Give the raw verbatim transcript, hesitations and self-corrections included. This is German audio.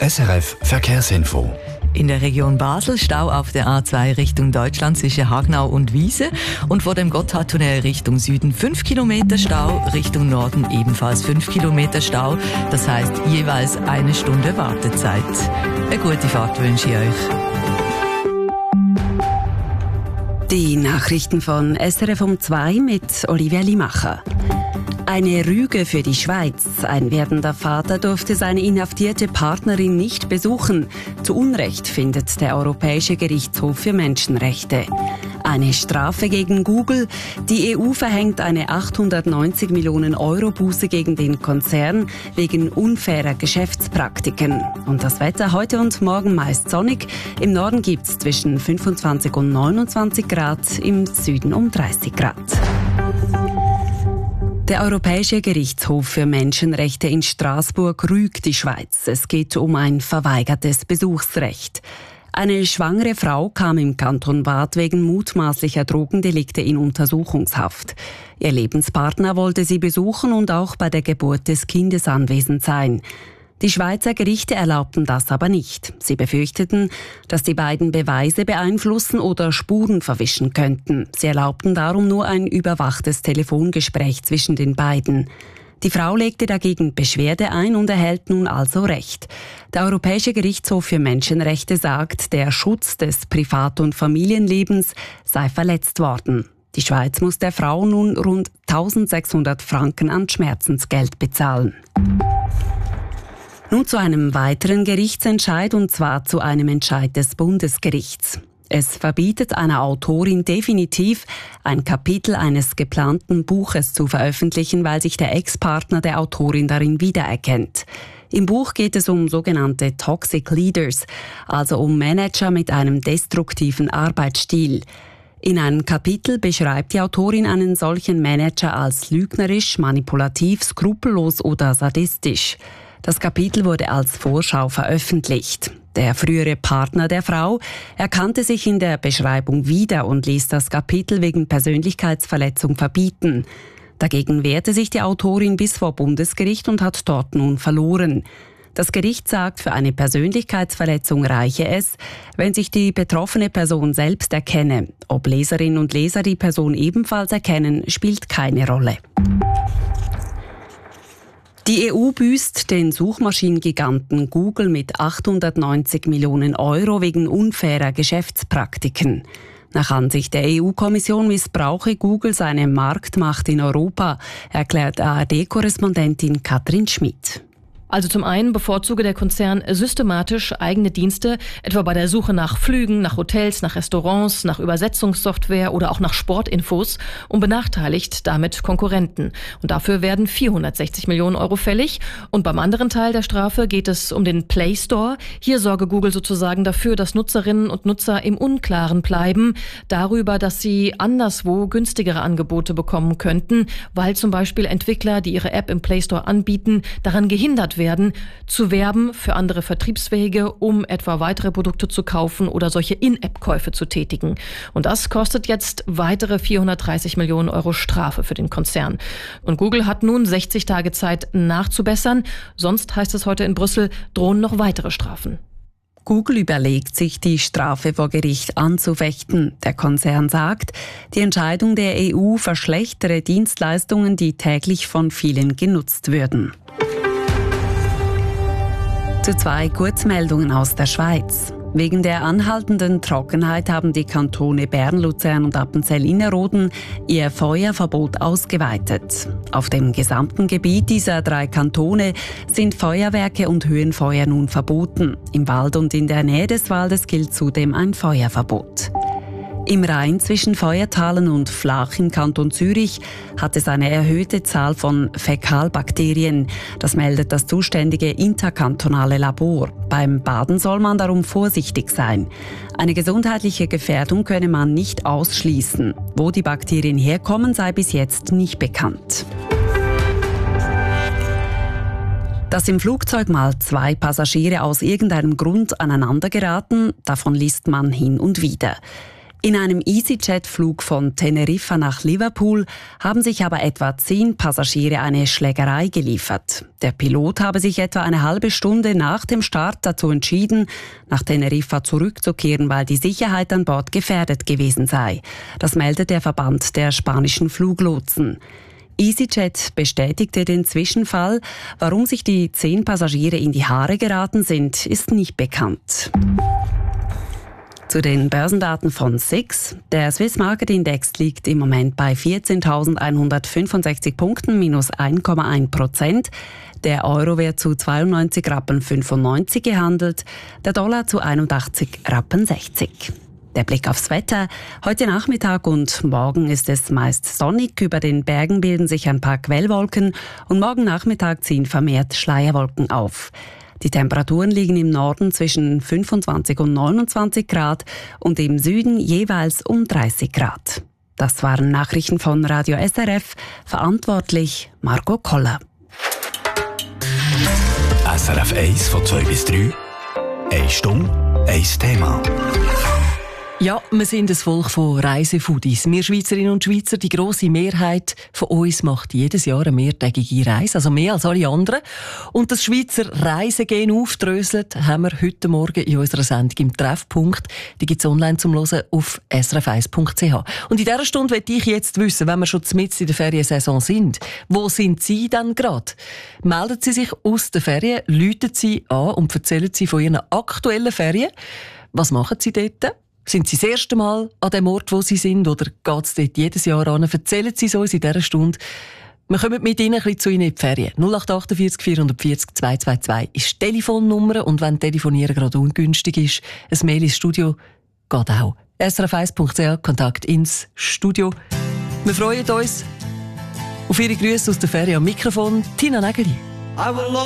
S R F Verkehrsinfo. In der Region Basel Stau auf der A zwei Richtung Deutschland zwischen Hagnau und Wiese und vor dem Gotthardtunnel Richtung Süden fünf Kilometer Stau, Richtung Norden ebenfalls fünf Kilometer Stau, das heißt jeweils eine Stunde Wartezeit. Eine gute Fahrt wünsche ich euch. Die Nachrichten von S R F um zwei mit Olivia Limacher. Eine Rüge für die Schweiz. Ein werdender Vater durfte seine inhaftierte Partnerin nicht besuchen. Zu Unrecht findet der Europäische Gerichtshof für Menschenrechte. Eine Strafe gegen Google. Die E U verhängt eine achthundertneunzig Millionen Euro Buße gegen den Konzern wegen unfairer Geschäftspraktiken. Und das Wetter heute und morgen meist sonnig. Im Norden gibt es zwischen fünfundzwanzig und neunundzwanzig Grad, im Süden um dreißig Grad. Der Europäische Gerichtshof für Menschenrechte in Straßburg rügt die Schweiz. Es geht um ein verweigertes Besuchsrecht. Eine schwangere Frau kam im Kanton Waadt wegen mutmaßlicher Drogendelikte in Untersuchungshaft. Ihr Lebenspartner wollte sie besuchen und auch bei der Geburt des Kindes anwesend sein. Die Schweizer Gerichte erlaubten das aber nicht. Sie befürchteten, dass die beiden Beweise beeinflussen oder Spuren verwischen könnten. Sie erlaubten darum nur ein überwachtes Telefongespräch zwischen den beiden. Die Frau legte dagegen Beschwerde ein und erhält nun also Recht. Der Europäische Gerichtshof für Menschenrechte sagt, der Schutz des Privat- und Familienlebens sei verletzt worden. Die Schweiz muss der Frau nun rund eintausendsechshundert Franken an Schmerzensgeld bezahlen. Nun zu einem weiteren Gerichtsentscheid, und zwar zu einem Entscheid des Bundesgerichts. Es verbietet einer Autorin definitiv, ein Kapitel eines geplanten Buches zu veröffentlichen, weil sich der Ex-Partner der Autorin darin wiedererkennt. Im Buch geht es um sogenannte Toxic Leaders, also um Manager mit einem destruktiven Arbeitsstil. In einem Kapitel beschreibt die Autorin einen solchen Manager als lügnerisch, manipulativ, skrupellos oder sadistisch. Das Kapitel wurde als Vorschau veröffentlicht. Der frühere Partner der Frau erkannte sich in der Beschreibung wieder und ließ das Kapitel wegen Persönlichkeitsverletzung verbieten. Dagegen wehrte sich die Autorin bis vor Bundesgericht und hat dort nun verloren. Das Gericht sagt, für eine Persönlichkeitsverletzung reiche es, wenn sich die betroffene Person selbst erkenne. Ob Leserinnen und Leser die Person ebenfalls erkennen, spielt keine Rolle. Die E U büßt den Suchmaschinengiganten Google mit achthundertneunzig Millionen Euro wegen unfairer Geschäftspraktiken. Nach Ansicht der E U-Kommission missbrauche Google seine Marktmacht in Europa, erklärt A R D-Korrespondentin Katrin Schmidt. Also zum einen bevorzuge der Konzern systematisch eigene Dienste, etwa bei der Suche nach Flügen, nach Hotels, nach Restaurants, nach Übersetzungssoftware oder auch nach Sportinfos und benachteiligt damit Konkurrenten. Und dafür werden vierhundertsechzig Millionen Euro fällig. Und beim anderen Teil der Strafe geht es um den Play Store. Hier sorge Google sozusagen dafür, dass Nutzerinnen und Nutzer im Unklaren bleiben darüber, dass sie anderswo günstigere Angebote bekommen könnten, weil zum Beispiel Entwickler, die ihre App im Play Store anbieten, daran gehindert werden, zu werben für andere Vertriebswege, um etwa weitere Produkte zu kaufen oder solche In-App-Käufe zu tätigen. Und das kostet jetzt weitere vierhundertdreißig Millionen Euro Strafe für den Konzern. Und Google hat nun sechzig Tage Zeit nachzubessern. Sonst, heißt es heute in Brüssel, drohen noch weitere Strafen. Google überlegt sich, die Strafe vor Gericht anzufechten. Der Konzern sagt, die Entscheidung der E U verschlechtere Dienstleistungen, die täglich von vielen genutzt würden. Zu zwei Kurzmeldungen aus der Schweiz. Wegen der anhaltenden Trockenheit haben die Kantone Bern, Luzern und Appenzell-Innerrhoden ihr Feuerverbot ausgeweitet. Auf dem gesamten Gebiet dieser drei Kantone sind Feuerwerke und Höhenfeuer nun verboten. Im Wald und in der Nähe des Waldes gilt zudem ein Feuerverbot. Im Rhein zwischen Feuertalen und Flach im Kanton Zürich hat es eine erhöhte Zahl von Fäkalbakterien. Das meldet das zuständige interkantonale Labor. Beim Baden soll man darum vorsichtig sein. Eine gesundheitliche Gefährdung könne man nicht ausschließen. Wo die Bakterien herkommen, sei bis jetzt nicht bekannt. Dass im Flugzeug mal zwei Passagiere aus irgendeinem Grund aneinander geraten, davon liest man hin und wieder. In einem EasyJet-Flug von Teneriffa nach Liverpool haben sich aber etwa zehn Passagiere eine Schlägerei geliefert. Der Pilot habe sich etwa eine halbe Stunde nach dem Start dazu entschieden, nach Teneriffa zurückzukehren, weil die Sicherheit an Bord gefährdet gewesen sei. Das meldet der Verband der spanischen Fluglotsen. EasyJet bestätigte den Zwischenfall. Warum sich die zehn Passagiere in die Haare geraten sind, ist nicht bekannt. Zu den Börsendaten von S I X. Der Swiss Market Index liegt im Moment bei vierzehntausendeinhundertfünfundsechzig Punkten, minus eins Komma eins Prozent. Der Euro wird zu zweiundneunzig Rappen fünfundneunzig gehandelt, der Dollar zu einundachtzig Rappen sechzig. Der Blick aufs Wetter. Heute Nachmittag und morgen ist es meist sonnig. Über den Bergen bilden sich ein paar Quellwolken und morgen Nachmittag ziehen vermehrt Schleierwolken auf. Die Temperaturen liegen im Norden zwischen fünfundzwanzig und neunundzwanzig Grad und im Süden jeweils um dreißig Grad. Das waren Nachrichten von Radio S R F, verantwortlich Margot Koller. S R F eins von zwei bis drei. Eine Stunde, ein Thema. Ja, wir sind ein Volk von Reisefoodies. Wir Schweizerinnen und Schweizer, die grosse Mehrheit von uns macht jedes Jahr eine mehrtägige Reise, also mehr als alle anderen. Und das Schweizer Reisegehen aufdröselt haben wir heute Morgen in unserer Sendung im Treffpunkt. Die gibt es online zum Hören auf s r f eins punkt c h. Und in dieser Stunde möchte ich jetzt wissen, wenn wir schon mitten in der Feriensaison sind, wo sind Sie denn gerade? Melden Sie sich aus den Ferien, läuten Sie an und erzählen Sie von Ihren aktuellen Ferien. Was machen Sie dort? Sind Sie das erste Mal an dem Ort, wo Sie sind, oder geht es dort jedes Jahr an? Erzählen Sie es uns in dieser Stunde. Wir kommen mit Ihnen ein bisschen zu Ihnen in die Ferien. null acht acht vier vier vier vier zwei zwei zwei ist die Telefonnummer, und wenn Telefonieren gerade ungünstig ist, ein Mail ins Studio geht auch. s r f eins punkt c h, Kontakt ins Studio. Wir freuen uns auf Ihre Grüße aus der Ferien am Mikrofon. Tina Nägeli.